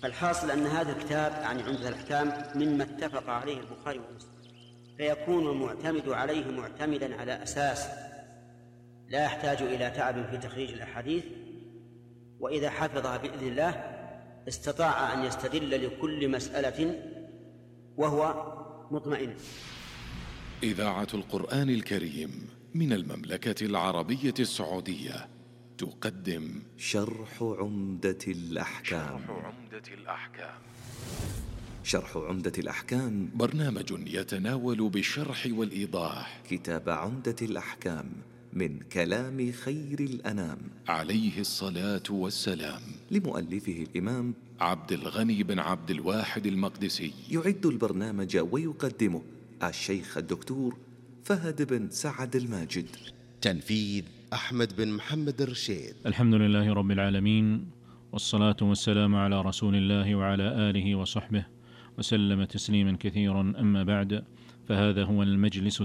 الحاصل أن هذا الكتاب يعني عمدة الأحكام مما اتفق عليه البخاري ومسلم، فيكون المعتمد عليه معتمدا على أساس لا يحتاج إلى تعب في تخريج الأحاديث، وإذا حفظها بإذن الله استطاع أن يستدل لكل مسألة وهو مطمئن. إذاعة القرآن الكريم من المملكة العربية السعودية تقدم شرح عمدة الأحكام. شرح عمدة الأحكام برنامج يتناول بالشرح والإيضاح كتاب عمدة الأحكام من كلام خير الأنام عليه الصلاة والسلام، لمؤلفه الإمام عبد الغني بن عبد الواحد المقدسي. يعد البرنامج ويقدمه الشيخ الدكتور فهد بن سعد الماجد. تنفيذ أحمد بن محمد الرشيد. الحمد لله رب العالمين، والصلاة والسلام على رسول الله وعلى آله وصحبه وسلم تسليما كثيرا. أما بعد، فهذا هو المجلس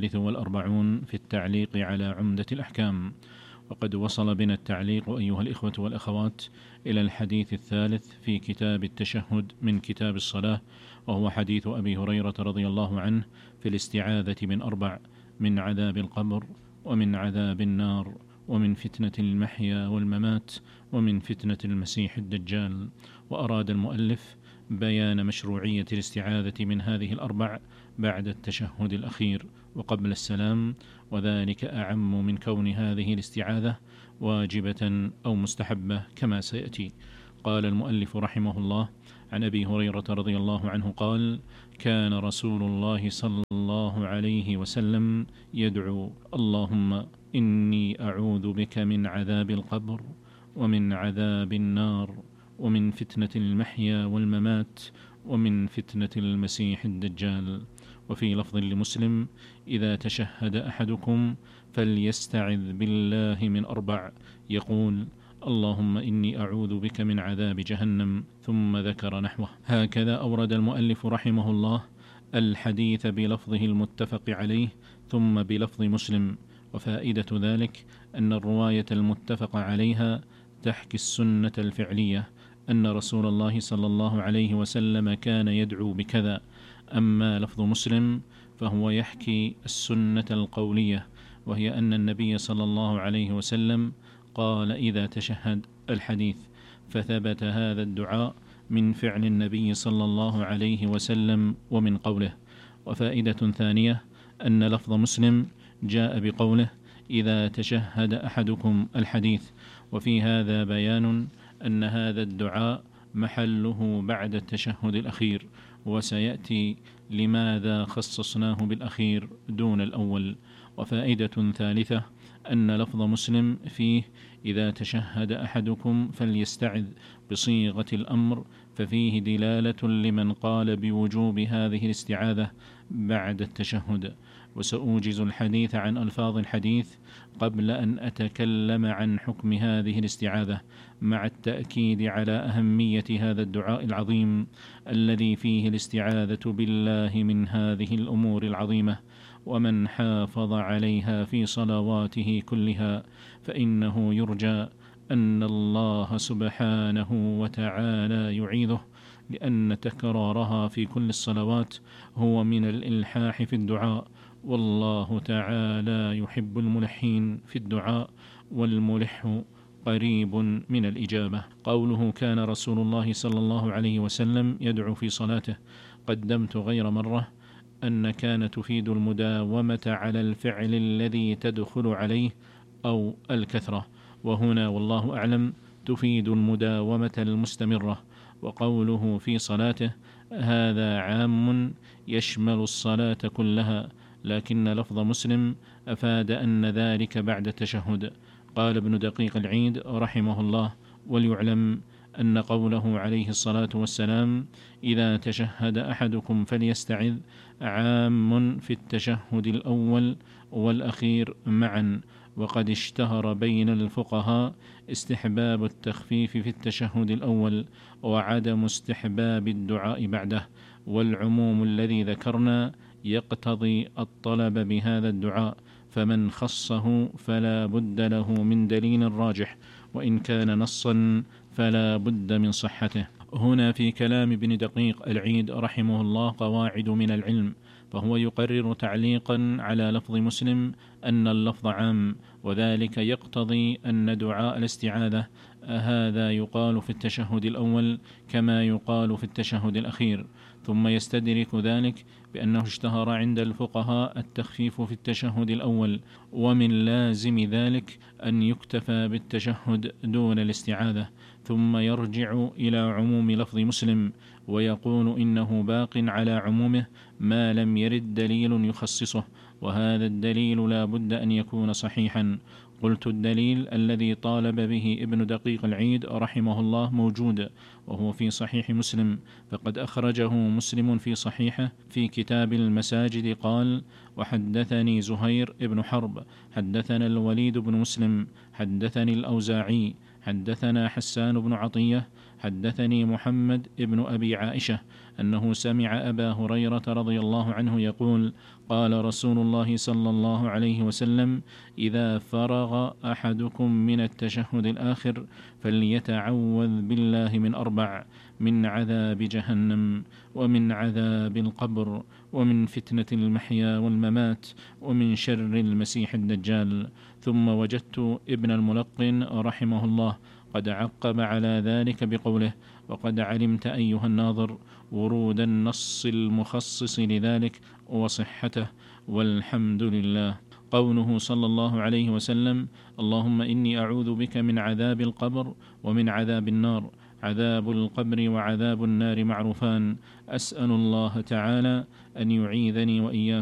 43 في التعليق على عمدة الأحكام، وقد وصل بنا التعليق أيها الإخوة والأخوات إلى الحديث الثالث في كتاب التشهد من كتاب الصلاة، وهو حديث أبي هريرة رضي الله عنه في الاستعاذة من 4: من عذاب القبر، ومن عذاب النار، ومن فتنة المحيا والممات، ومن فتنة المسيح الدجال. وأراد المؤلف بيان مشروعية الاستعاذة من هذه 4 بعد التشهد الأخير وقبل السلام، وذلك أعم من كون هذه الاستعاذة واجبة أو مستحبة كما سيأتي. قال المؤلف رحمه الله: عن أبي هريرة رضي الله عنه قال: كان رسول الله صلى الله عليه وسلم يدعو: اللهم إني أعوذ بك من عذاب القبر، ومن عذاب النار، ومن فتنة المحيا والممات، ومن فتنة المسيح الدجال. وفي لفظ لمسلم: إذا تشهد أحدكم فليستعذ بالله من 4، يقول: اللهم إني أعوذ بك من عذاب جهنم، ثم ذكر نحوه. هكذا أورد المؤلف رحمه الله الحديث بلفظه المتفق عليه ثم بلفظ مسلم. وفائدة ذلك أن الرواية المتفق عليها تحكي السنة الفعلية، أن رسول الله صلى الله عليه وسلم كان يدعو بكذا. أما لفظ مسلم فهو يحكي السنة القولية، وهي أن النبي صلى الله عليه وسلم قال إذا تشهد الحديث، فثبت هذا الدعاء من فعل النبي صلى الله عليه وسلم ومن قوله. وفائدة ثانية أن لفظ مسلم جاء بقوله إذا تشهد أحدكم الحديث، وفي هذا بيان أن هذا الدعاء محله بعد التشهد الأخير، وسيأتي لماذا خصصناه بالأخير دون الأول. وفائدة ثالثة أن لفظ مسلم فيه إذا تشهد أحدكم فليستعذ بصيغة الأمر، ففيه دلالة لمن قال بوجوب هذه الاستعاذة بعد التشهد. وسأوجز الحديث عن ألفاظ الحديث قبل أن أتكلم عن حكم هذه الاستعاذة، مع التأكيد على أهمية هذا الدعاء العظيم الذي فيه الاستعاذة بالله من هذه الأمور العظيمة. ومن حافظ عليها في صلواته كلها فإنه يرجى أن الله سبحانه وتعالى يعيذه، لأن تكرارها في كل الصلوات هو من الإلحاح في الدعاء، والله تعالى يحب الملحين في الدعاء، والملح قريب من الإجابة. قوله كان رسول الله صلى الله عليه وسلم يدعو في صلاته، قدمت غير مرة أن كان تفيد المداومة على الفعل الذي تدخل عليه أو الكثرة، وهنا والله أعلم تفيد المداومة المستمرة. وقوله في صلاته هذا عام يشمل الصلاة كلها، لكن لفظ مسلم أفاد أن ذلك بعد التشهد. قال ابن دقيق العيد رحمه الله: وليعلم أن قوله عليه الصلاة والسلام إذا تشهد أحدكم فليستعذ عام في التشهد الأول والأخير معا. وقد اشتهر بين الفقهاء استحباب التخفيف في التشهد الأول وعدم استحباب الدعاء بعده، والعموم الذي ذكرنا يقتضي الطلب بهذا الدعاء، فمن خصه فلا بد له من دليل راجح، وإن كان نصا فلا بد من صحته. هنا في كلام ابن دقيق العيد رحمه الله قواعد من العلم، فهو يقرر تعليقا على لفظ مسلم أن اللفظ عام، وذلك يقتضي أن دعاء الاستعاذة هذا يقال في التشهد الأول كما يقال في التشهد الأخير، ثم يستدرك ذلك بأنه اشتهر عند الفقهاء التخفيف في التشهد الأول، ومن لازم ذلك أن يكتفى بالتشهد دون الاستعاذة، ثم يرجع إلى عموم لفظ مسلم ويقول إنه باق على عمومه ما لم يرد دليل يخصصه، وهذا الدليل لا بد أن يكون صحيحا. قلت الدليل الذي طالب به ابن دقيق العيد رحمه الله موجود، وهو في صحيح مسلم، فقد أخرجه مسلم في صحيحه في كتاب المساجد قال: وحدثني زهير ابن حرب حدثنا الوليد بن مسلم حدثني الأوزاعي حدثنا حسان بن عطية حدثني محمد ابن أبي عائشة أنه سمع أبا هريرة رضي الله عنه يقول: قال رسول الله صلى الله عليه وسلم: إذا فرغ أحدكم من التشهد الآخر فليتعوذ بالله من 4: من عذاب جهنم، ومن عذاب القبر، ومن فتنة المحيا والممات، ومن شر المسيح الدجال. ثم وجدت ابن الملقن رحمه الله قد عقب على ذلك بقوله: وقد علمت أيها الناظر ورود النص المخصص لذلك وصحته، والحمد لله. قوله صلى الله عليه وسلم: اللهم إني أعوذ بك من عذاب القبر ومن عذاب النار. عذاب القبر وعذاب النار معروفان، أسأل الله تعالى أن يعيذني وإياكم